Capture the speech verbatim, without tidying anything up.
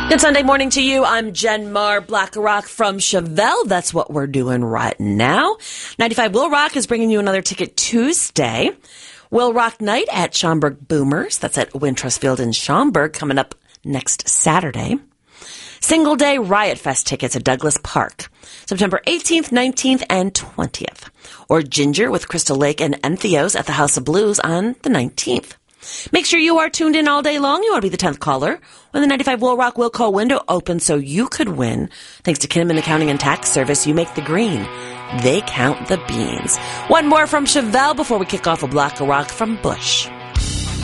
Good Sunday morning to you. I'm Jen Marr, Black Rock from Chevelle. That's what we're doing right now. ninety-five Will Rock is bringing you another ticket Tuesday. Will Rock Night at Schaumburg Boomers. That's at Wintrust Field in Schaumburg, coming up next Saturday. Single Day Riot Fest tickets at Douglas Park, September eighteenth, nineteenth, and twentieth. Or Ginger with Crystal Lake and Entheos at the House of Blues on the nineteenth. Make sure you are tuned in all day long. You want to be the tenth caller when the ninety-five Will Rock Will Call window opens so you could win. Thanks to Kinnaman Accounting and Tax Service, you make the green. They count the beans. One more from Chevelle before we kick off a block of rock from Bush.